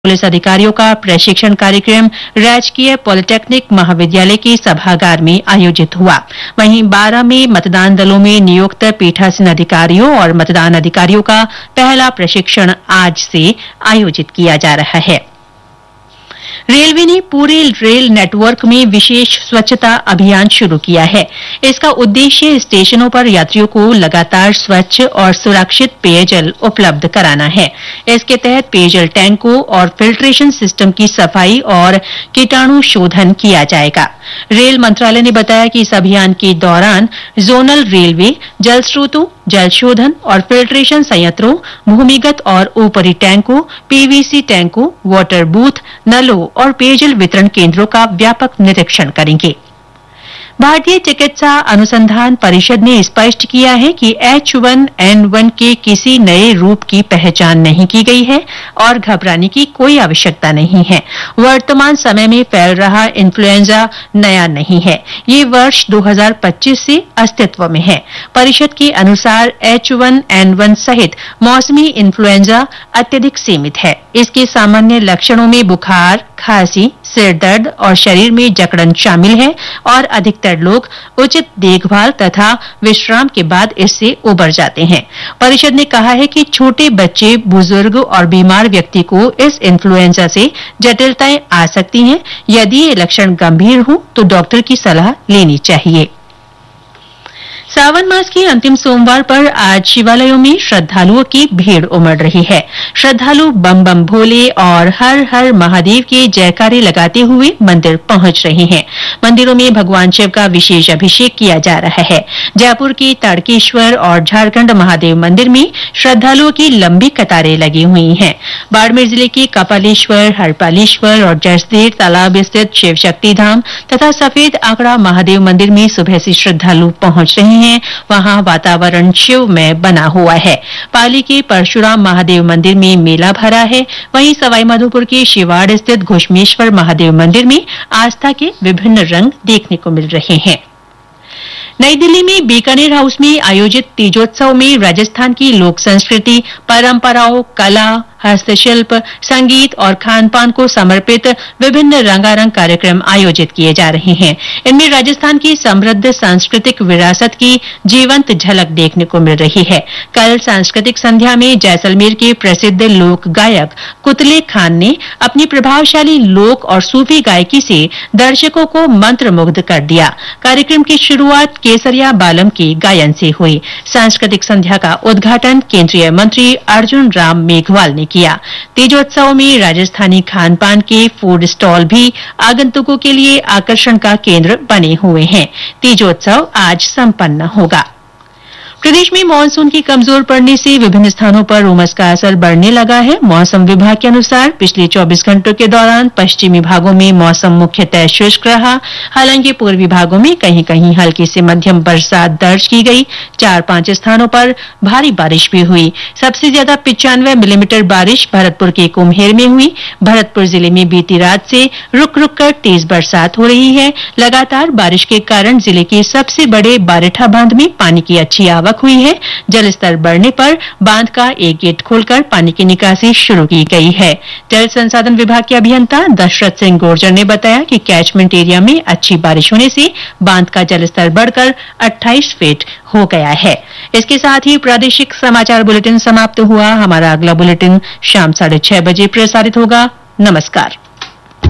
Police अधिकारियों का प्रशिक्षण कार्यक्रम राजकीय पॉलिटेक्निक महाविद्यालय के सभागार में आयोजित हुआ। वहीं 12 में मतदान दलों में नियुक्त पीठासीन अधिकारियों और मतदान अधिकारियों का पहला प्रशिक्षण आज से आयोजित किया जा रहा है। रेलवे ने पूरे रेल नेटवर्क में विशेष स्वच्छता अभियान शुरू किया है। इसका उद्देश्य स्टेशनों पर यात्रियों को लगातार स्वच्छ और सुरक्षित पेयजल उपलब्ध कराना है। इसके तहत पेयजल टैंकों और फिल्ट्रेशन सिस्टम की सफाई और कीटाणु शोधन किया जाएगा। रेल मंत्रालय ने बताया कि इस अभियान के दौरान जोनल रेलवे जल स्रोतों, जल शोधन और फिल्ट्रेशन संयंत्रों, भूमिगत और ऊपरी टैंकों, पीवीसी टैंकों, वाटर बूथ, नलों और पेयजल वितरण केंद्रों का व्यापक निरीक्षण करेंगे। भारतीय चिकित्सा अनुसंधान परिषद ने स्पष्ट किया है कि H1N1 के किसी नए रूप की पहचान नहीं की गई है और घबराने की कोई आवश्यकता नहीं है। वर्तमान समय में फैल रहा इन्फ्लुएंजा नया नहीं है। ये वर्ष 2025 से अस्तित्व में है। परिषद के अनुसार H1N1 सहित मौसमी इन्फ्लुएंजा अत्यधिक सीमित है। इसके सामान्य लक्षणों में बुखार, खांसी, सिर दर्द और शरीर में जकड़न शामिल है और अधिकतर लोग उचित देखभाल तथा विश्राम के बाद इससे उबर जाते हैं। परिषद ने कहा है कि छोटे बच्चे, बुजुर्ग और बीमार व्यक्ति को इस इन्फ्लुएंजा से जटिलताएं आ सकती हैं। यदि ये लक्षण गंभीर हो तो डॉक्टर की सलाह लेनी चाहिए। सावन मास के अंतिम सोमवार पर आज शिवालयों में श्रद्धालुओं की भीड़ उमड़ रही है। श्रद्धालु बम बम भोले और हर हर महादेव के जयकारे लगाते हुए मंदिर पहुंच रहे हैं। मंदिरों में भगवान शिव का विशेष अभिषेक किया जा रहा है। जयपुर के ताड़केश्वर और झारखंड महादेव मंदिर में श्रद्धालुओं की लंबी कतारें लगी हुई हैं। बाड़मेर जिले के कपालेश्वर, हरपालेश्वर और जसदेव तालाब स्थित शिव शक्ति धाम तथा सफेद आंकड़ा महादेव मंदिर में सुबह से श्रद्धालु पहुंच रहे हैं। वहां वातावरण शिवमय बना हुआ है। पाली के परशुराम महादेव मंदिर में मेला भरा है। वहीं सवाईमाधोपुर के शिवाड़ स्थित घुश्मेश्वर महादेव मंदिर में आस्था के विभिन्न रंग देखने को मिल रहे हैं। नई दिल्ली में बीकानेर हाउस में आयोजित तीजोत्सव में राजस्थान की लोक संस्कृति, परंपराओं, कला, हस्तशिल्प, संगीत और खान-पान को समर्पित विभिन्न रंगारंग कार्यक्रम आयोजित किए जा रहे हैं। इनमें राजस्थान की समृद्ध सांस्कृतिक विरासत की जीवंत झलक देखने को मिल रही है। कल सांस्कृतिक संध्या में जैसलमेर के प्रसिद्ध लोक गायक कुतले खान ने अपनी प्रभावशाली लोक और सूफी गायकी से दर्शकों को मंत्रमुग्ध कर दिया। कार्यक्रम की शुरुआत केसरिया बालम के गायन से हुई। सांस्कृतिक संध्या का उद्घाटन केंद्रीय मंत्री अर्जुन राम मेघवाल ने किया। तीजोत्सव में राजस्थानी खान-पान के फूड स्टॉल भी आगंतुकों के लिए आकर्षण का केंद्र बने हुए हैं। तीजोत्सव आज संपन्न होगा। प्रदेश में मानसून की कमजोर पड़ने से विभिन्न स्थानों पर उमस का असर बढ़ने लगा है। मौसम विभाग के अनुसार पिछले 24 घंटों के दौरान पश्चिमी भागों में मौसम मुख्यतः शुष्क रहा। हालांकि पूर्वी भागों में कहीं कहीं हल्की से मध्यम बरसात दर्ज की गई। 4-5 स्थानों पर भारी बारिश भी हुई। सबसे ज्यादा 95 मिलीमीटर बारिश भरतपुर के कुम्हेर में हुई। भरतपुर जिले में बीती रात से रुक रुक कर तेज बरसात हो रही है। लगातार बारिश के कारण जिले के सबसे बड़े बारेठा बांध में पानी की अच्छी आवक हुई है। जलस्तर बढ़ने पर बांध का एक गेट खोलकर पानी की निकासी शुरू की गई है। जल संसाधन विभाग के अभियंता दशरथ सिंह गुर्जर ने बताया कि कैचमेंट एरिया में अच्छी बारिश होने से बांध का जलस्तर बढ़कर 28 फीट हो गया है। इसके साथ ही प्रादेशिक समाचार बुलेटिन समाप्त हुआ। हमारा अगला बुलेटिन शाम 6:30 बजे प्रसारित होगा। नमस्कार।